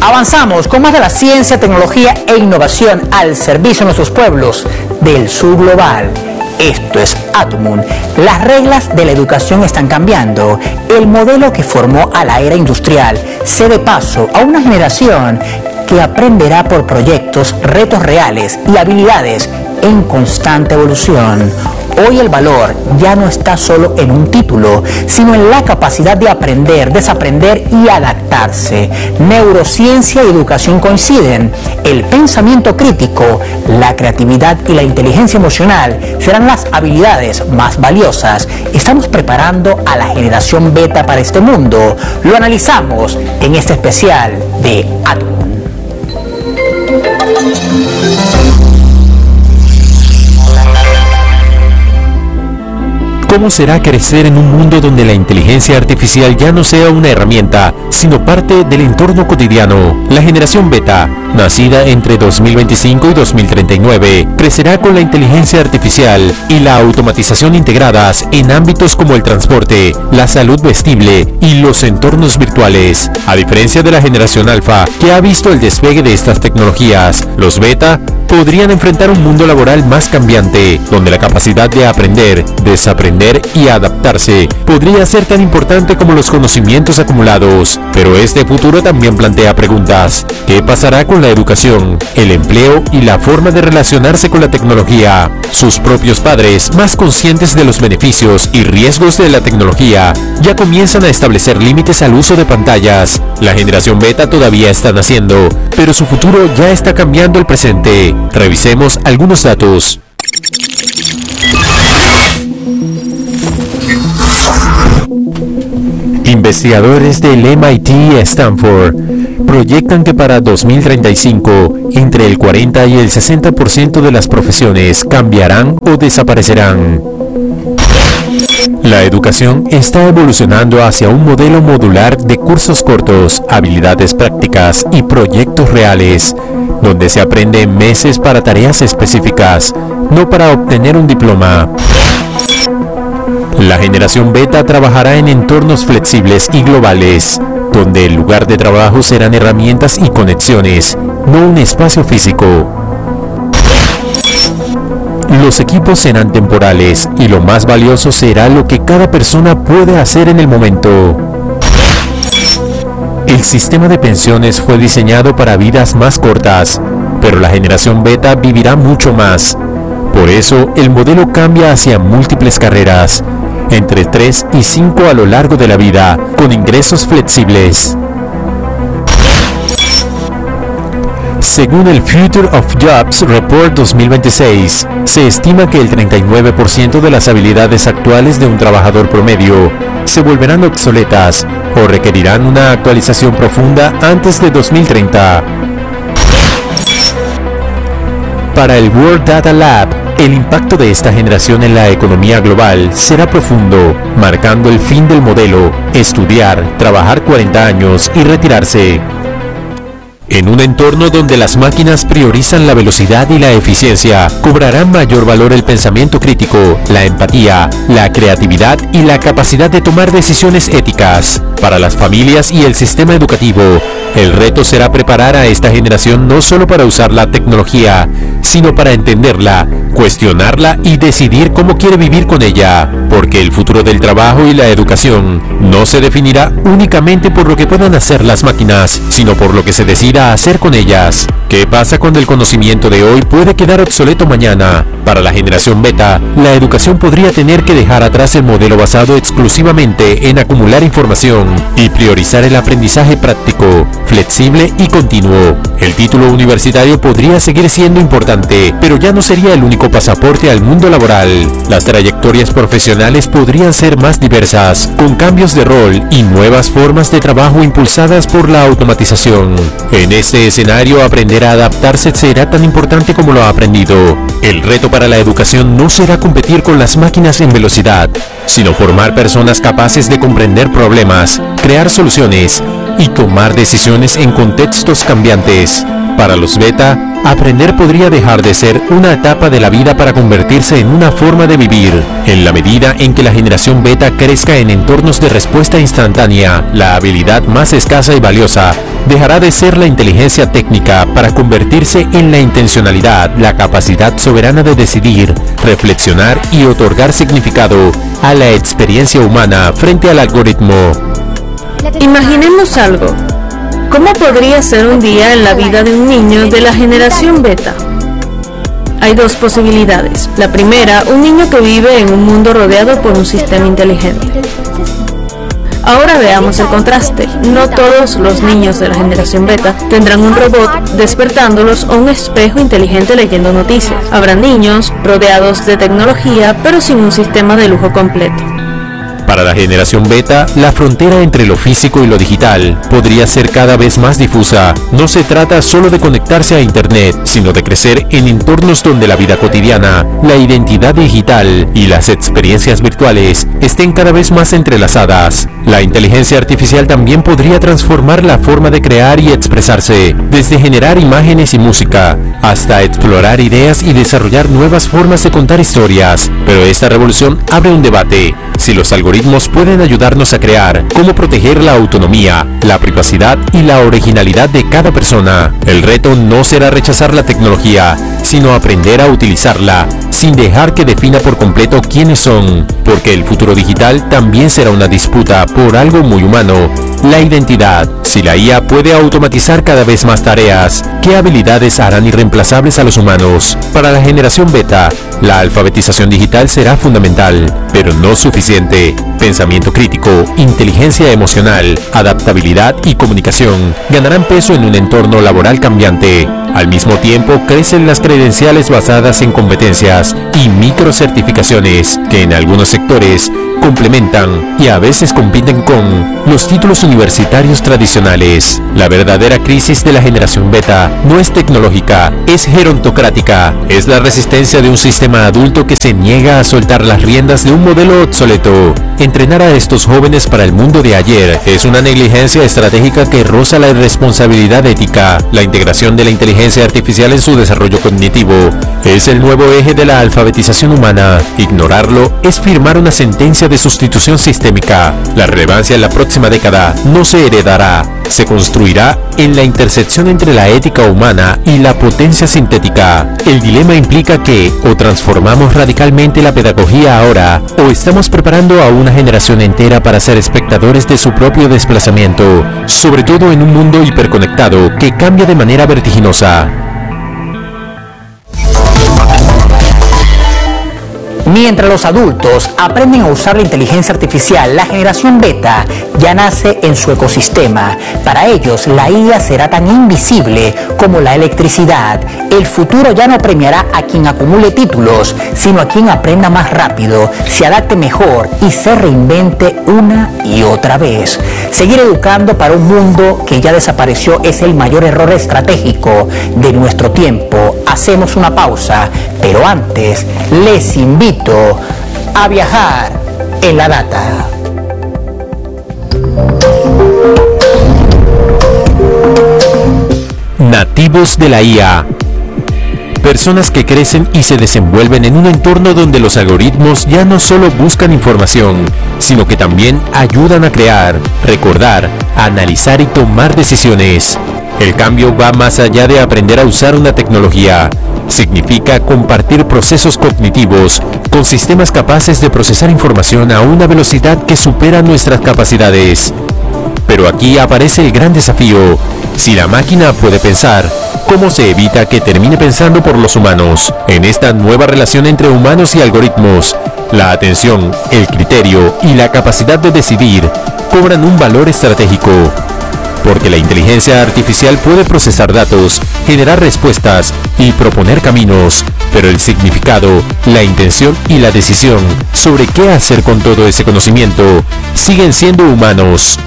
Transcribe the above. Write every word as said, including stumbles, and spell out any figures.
Avanzamos con más de la ciencia, tecnología e innovación al servicio de nuestros pueblos del sur global. Esto es Atomun. Las reglas de la educación están cambiando. El modelo que formó a la era industrial cede paso a una generación que aprenderá por proyectos, retos reales y habilidades en constante evolución. Hoy el valor ya no está solo en un título, sino en la capacidad de aprender, desaprender y adaptarse. Neurociencia y educación coinciden. El pensamiento crítico, la creatividad y la inteligencia emocional serán las habilidades más valiosas. Estamos preparando a la generación beta para este mundo. Lo analizamos en este especial de Atomun. ¿Cómo será crecer en un mundo donde la inteligencia artificial ya no sea una herramienta, sino parte del entorno cotidiano? La generación beta, nacida entre dos mil veinticinco y dos mil treinta y nueve, crecerá con la inteligencia artificial y la automatización integradas en ámbitos como el transporte, la salud vestible y los entornos virtuales. A diferencia de la generación alfa, que ha visto el despegue de estas tecnologías, los beta podrían enfrentar un mundo laboral más cambiante, donde la capacidad de aprender, desaprender y adaptarse podría ser tan importante como los conocimientos acumulados. Pero este futuro también plantea preguntas. ¿Qué pasará con la educación, el empleo y la forma de relacionarse con la tecnología? Sus propios padres, más conscientes de los beneficios y riesgos de la tecnología, ya comienzan a establecer límites al uso de pantallas. La generación beta todavía está naciendo, pero su futuro ya está cambiando el presente. Revisemos algunos datos. Investigadores del M I T y Stanford proyectan que para dos mil treinta y cinco, entre el cuarenta y el sesenta por ciento de las profesiones cambiarán o desaparecerán. La educación está evolucionando hacia un modelo modular de cursos cortos, habilidades prácticas y proyectos reales, donde se aprende en meses para tareas específicas, no para obtener un diploma. La generación beta trabajará en entornos flexibles y globales, donde el lugar de trabajo serán herramientas y conexiones, no un espacio físico. Los equipos serán temporales y lo más valioso será lo que cada persona puede hacer en el momento. El sistema de pensiones fue diseñado para vidas más cortas, pero la generación beta vivirá mucho más. Por eso, el modelo cambia hacia múltiples carreras, entre tres y cinco a lo largo de la vida, con ingresos flexibles. Según el Future of Jobs Report dos mil veintiséis, se estima que el treinta y nueve por ciento de las habilidades actuales de un trabajador promedio se volverán obsoletas o requerirán una actualización profunda antes de dos mil treinta. Para el World Data Lab, el impacto de esta generación en la economía global será profundo, marcando el fin del modelo, estudiar, trabajar cuarenta años y retirarse. En un entorno donde las máquinas priorizan la velocidad y la eficiencia, cobrarán mayor valor el pensamiento crítico, la empatía, la creatividad y la capacidad de tomar decisiones éticas. Para las familias y el sistema educativo, el reto será preparar a esta generación no solo para usar la tecnología, sino para entenderla, cuestionarla y decidir cómo quiere vivir con ella, porque el futuro del trabajo y la educación no se definirá únicamente por lo que puedan hacer las máquinas, sino por lo que se decida hacer con ellas. ¿Qué pasa cuando el conocimiento de hoy puede quedar obsoleto mañana? Para la generación beta, la educación podría tener que dejar atrás el modelo basado exclusivamente en acumular información y priorizar el aprendizaje práctico, flexible y continuo. El título universitario podría seguir siendo importante, pero ya no sería el único pasaporte al mundo laboral. Las trayectorias profesionales podrían ser más diversas, con cambios de rol y nuevas formas de trabajo impulsadas por la automatización. En este escenario, aprender a adaptarse será tan importante como lo aprendido. El reto para la educación no será competir con las máquinas en velocidad, sino formar personas capaces de comprender problemas, crear soluciones y tomar decisiones en contextos cambiantes. Para los beta, aprender podría dejar de ser una etapa de la vida para convertirse en una forma de vivir. En la medida en que la generación beta crezca en entornos de respuesta instantánea, la habilidad más escasa y valiosa dejará de ser la inteligencia técnica para convertirse en la intencionalidad, la capacidad soberana de decidir, reflexionar y otorgar significado a la experiencia humana frente al algoritmo. Imaginemos algo. ¿Cómo podría ser un día en la vida de un niño de la generación beta? Hay dos posibilidades. La primera, un niño que vive en un mundo rodeado por un sistema inteligente. Ahora veamos el contraste. No todos los niños de la generación beta tendrán un robot despertándolos o un espejo inteligente leyendo noticias. Habrá niños rodeados de tecnología, pero sin un sistema de lujo completo. Para la generación beta, la frontera entre lo físico y lo digital podría ser cada vez más difusa. No se trata solo de conectarse a Internet, sino de crecer en entornos donde la vida cotidiana, la identidad digital y las experiencias virtuales estén cada vez más entrelazadas. La inteligencia artificial también podría transformar la forma de crear y expresarse, desde generar imágenes y música, hasta explorar ideas y desarrollar nuevas formas de contar historias. Pero esta revolución abre un debate. Si los algoritmos pueden ayudarnos a crear, ¿cómo proteger la autonomía, la privacidad y la originalidad de cada persona? El reto no será rechazar la tecnología, sino aprender a utilizarla, sin dejar que defina por completo quiénes son, porque el futuro digital también será una disputa por algo muy humano, la identidad. Si la I A puede automatizar cada vez más tareas, ¿qué habilidades harán irreemplazables a los humanos? Para la generación beta, la alfabetización digital será fundamental, pero no suficiente. Pensamiento crítico, inteligencia emocional, adaptabilidad y comunicación ganarán peso en un entorno laboral cambiante. Al mismo tiempo, crecen las credenciales basadas en competencias y microcertificaciones que en algunos sectores complementan y a veces compiten con los títulos universitarios tradicionales. La verdadera crisis de la generación beta no es tecnológica, es gerontocrática. Es la resistencia de un sistema adulto que se niega a soltar las riendas de un modelo obsoleto. Entrenar a estos jóvenes para el mundo de ayer es una negligencia estratégica que roza la irresponsabilidad ética. La integración de la inteligencia artificial en su desarrollo cognitivo es el nuevo eje de la alfabetización humana. Ignorarlo es firmar una sentencia de sustitución sistémica. La relevancia en la próxima década no se heredará, se construirá en la intersección entre la ética humana y la potencia sintética. El dilema implica que o transformamos radicalmente la pedagogía ahora, o estamos preparando a una generación entera para ser espectadores de su propio desplazamiento, sobre todo en un mundo hiperconectado que cambia de manera vertiginosa. Mientras los adultos aprenden a usar la inteligencia artificial, la generación beta ya nace en su ecosistema. Para ellos, la I A será tan invisible como la electricidad. El futuro ya no premiará a quien acumule títulos, sino a quien aprenda más rápido, se adapte mejor y se reinvente una y otra vez. Seguir educando para un mundo que ya desapareció es el mayor error estratégico de nuestro tiempo. Hacemos una pausa, pero antes les invito a viajar en la data. Nativos de la I A. Personas que crecen y se desenvuelven en un entorno donde los algoritmos ya no solo buscan información, sino que también ayudan a crear, recordar, analizar y tomar decisiones. El cambio va más allá de aprender a usar una tecnología. Significa compartir procesos cognitivos con sistemas capaces de procesar información a una velocidad que supera nuestras capacidades. Pero aquí aparece el gran desafío. Si la máquina puede pensar, ¿cómo se evita que termine pensando por los humanos? En esta nueva relación entre humanos y algoritmos, la atención, el criterio y la capacidad de decidir cobran un valor estratégico. Porque la inteligencia artificial puede procesar datos, generar respuestas y proponer caminos, pero el significado, la intención y la decisión sobre qué hacer con todo ese conocimiento siguen siendo humanos.